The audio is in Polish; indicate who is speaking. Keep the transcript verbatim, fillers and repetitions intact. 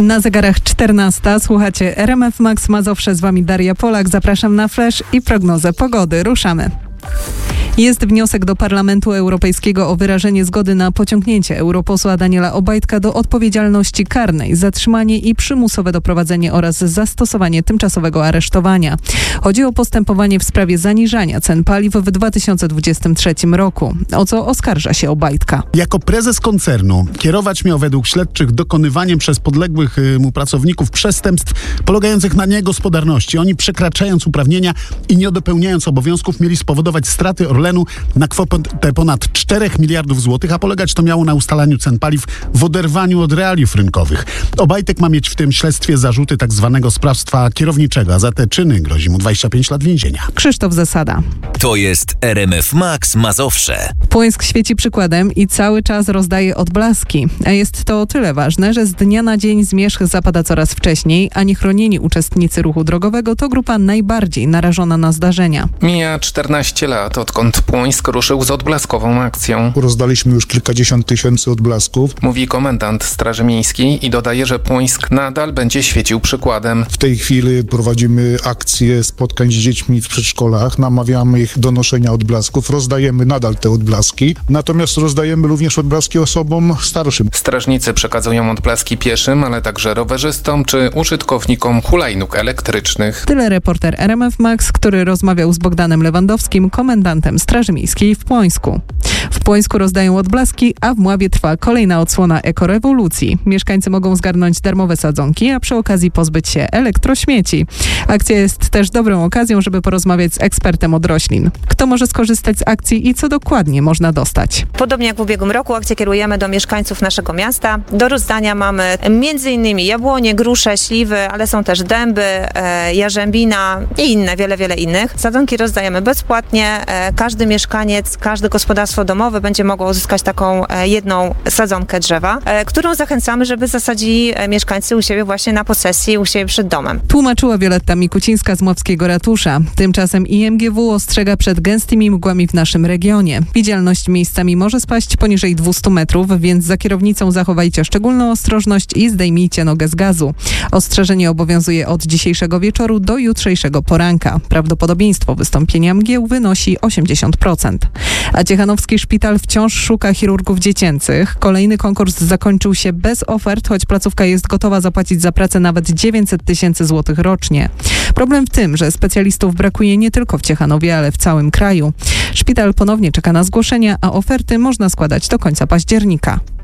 Speaker 1: Na zegarach czternasta. Słuchacie R M F Max Mazowsze, z wami Daria Polak. Zapraszam na flash i prognozę pogody. Ruszamy. Jest wniosek do Parlamentu Europejskiego o wyrażenie zgody na pociągnięcie europosła Daniela Obajtka do odpowiedzialności karnej, zatrzymanie i przymusowe doprowadzenie oraz zastosowanie tymczasowego aresztowania. Chodzi o postępowanie w sprawie zaniżania cen paliw w dwa tysiące dwudziestym trzecim roku. O co oskarża się Obajtka?
Speaker 2: Jako prezes koncernu kierować miał według śledczych dokonywaniem przez podległych mu pracowników przestępstw polegających na niegospodarności. Oni, przekraczając uprawnienia i nie dopełniając obowiązków, mieli spowodować straty Orlenu na kwotę ponad czterech miliardów złotych, a polegać to miało na ustalaniu cen paliw w oderwaniu od realiów rynkowych. Obajtek ma mieć w tym śledztwie zarzuty tak zwanego sprawstwa kierowniczego, a za te czyny grozi mu dwadzieścia pięć lat więzienia.
Speaker 1: Krzysztof Zasada.
Speaker 3: To jest R M F Max Mazowsze.
Speaker 1: Płońsk świeci przykładem i cały czas rozdaje odblaski. A jest to o tyle ważne, że z dnia na dzień zmierzch zapada coraz wcześniej, a niechronieni uczestnicy ruchu drogowego to grupa najbardziej narażona na zdarzenia.
Speaker 4: Mija czternaście lat, odkąd Płońsk ruszył z odblaskową akcją.
Speaker 5: Rozdaliśmy już kilkadziesiąt tysięcy odblasków.
Speaker 4: Mówi komendant Straży Miejskiej i dodaje, że Płońsk nadal będzie świecił przykładem.
Speaker 5: W tej chwili prowadzimy akcje spotkań z dziećmi w przedszkolach, namawiamy ich do noszenia odblasków, rozdajemy nadal te odblaski, natomiast rozdajemy również odblaski osobom starszym.
Speaker 4: Strażnicy przekazują odblaski pieszym, ale także rowerzystom czy użytkownikom hulajnóg elektrycznych.
Speaker 1: Tyle reporter R M F Max, który rozmawiał z Bogdanem Lewandowskim, komendantem Straży Miejskiej w Płońsku. W Płońsku rozdają odblaski, a w Mławie trwa kolejna odsłona ekorewolucji. Mieszkańcy mogą zgarnąć darmowe sadzonki, a przy okazji pozbyć się elektrośmieci. Akcja jest też dobrą okazją, żeby porozmawiać z ekspertem od roślin. Kto może skorzystać z akcji i co dokładnie można dostać?
Speaker 6: Podobnie jak w ubiegłym roku akcję kierujemy do mieszkańców naszego miasta. Do rozdania mamy m.in. jabłonie, grusze, śliwy, ale są też dęby, e, jarzębina i inne, wiele, wiele innych. Sadzonki rozdajemy bezpłatnie. E, każdy mieszkaniec, każde gospodarstwo domowe będzie mogło uzyskać taką e, jedną sadzonkę drzewa, e, którą zachęcamy, żeby zasadzili e, mieszkańcy u siebie właśnie na posesji, u siebie przed domem.
Speaker 1: Tłumaczyła Wioletta Mikucińska z Mławskiego Ratusza. Tymczasem I M G W ostrzega przed gęstymi mgłami w naszym regionie. Widzialność miejscami może spaść poniżej dwieście metrów, więc za kierownicą zachowajcie szczególną ostrożność i zdejmijcie nogę z gazu. Ostrzeżenie obowiązuje od dzisiejszego wieczoru do jutrzejszego poranka. Prawdopodobieństwo wystąpienia mgieł wynosi osiemdziesiąt procent. A Ciechanowski Szpital wciąż szuka chirurgów dziecięcych. Kolejny konkurs zakończył się bez ofert, choć placówka jest gotowa zapłacić za pracę nawet dziewięćset tysięcy złotych rocznie. Problem w tym, że specjalistów brakuje nie tylko w Ciechanowie, ale w całym kraju. Szpital ponownie czeka na zgłoszenia, a oferty można składać do końca października.